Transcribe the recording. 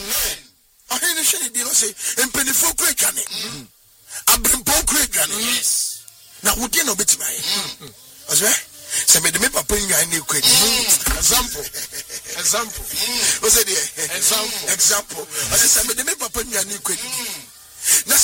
ahene hwe di no say empenifo kura dwane abrempo kura dwane na wodi na obetima ye ozwe se me de me papa nwan na ekwa example o say the example o say se me de me papa nwan na ekwa na